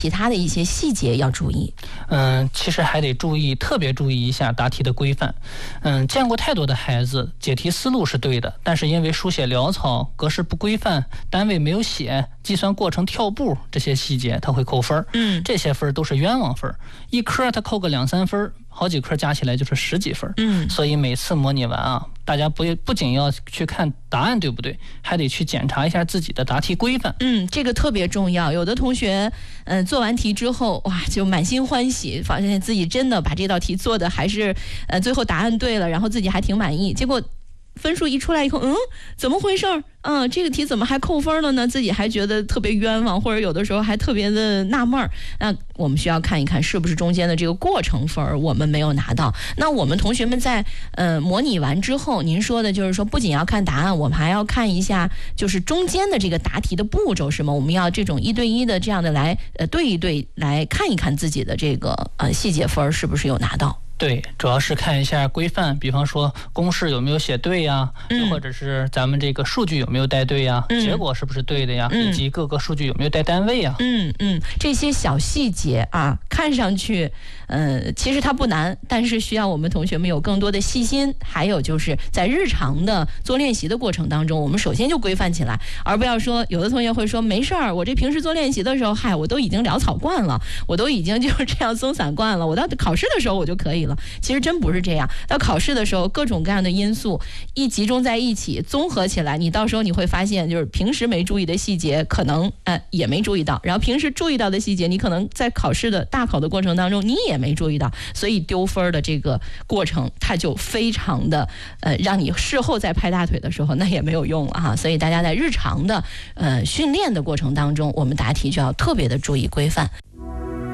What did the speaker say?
其他的一些细节要注意？ 其实还得特别注意一下答题的规范。见过太多的孩子解题思路是对的，但是因为书写潦草、格式不规范、单位没有写、计算过程跳步这些细节，他会扣分。这些分都是冤枉分，一科他扣个2-3分，好几科加起来就是10几分。所以每次模拟完啊，大家不仅要去看答案对不对，还得去检查一下自己的答题规范。 这个特别重要。有的同学做完题之后，哇，就满心欢喜，发现自己真的把这道题做的还是最后答案对了，然后自己还挺满意。结果分数一出来以后，怎么回事儿？这个题怎么还扣分了呢？自己还觉得特别冤枉，或者有的时候还特别的纳闷儿。那我们需要看一看是不是中间的这个过程分我们没有拿到。那我们同学们在模拟完之后，您说的就是说不仅要看答案，我们还要看一下就是中间的这个答题的步骤是吗？我们要这种1对1的这样的来对一对来看一看自己的这个细节分是不是有拿到。 对，主要是看一下规范，比方说公式有没有写对呀，或者是咱们这个数据有没有带对呀，结果是不是对的呀，以及各个数据有没有带单位呀。 这些小细节啊，看上去其实它不难，但是需要我们同学们有更多的细心，还有就是在日常的做练习的过程当中，我们首先就规范起来，而不要说有的同学会说没事儿，我这平时做练习的时候，我都已经潦草惯了，我都已经就是这样松散惯了，我到考试的时候我就可以了。其实真不是这样，到考试的时候各种各样的因素一集中在一起，综合起来，你到时候你会发现就是平时没注意的细节可能也没注意到，然后平时注意到的细节你可能在考试的大考的过程当中你也没注意到，所以丢分的这个过程它就非常的让你事后再拍大腿的时候那也没有用了哈。所以大家在日常的训练的过程当中，我们答题就要特别的注意规范。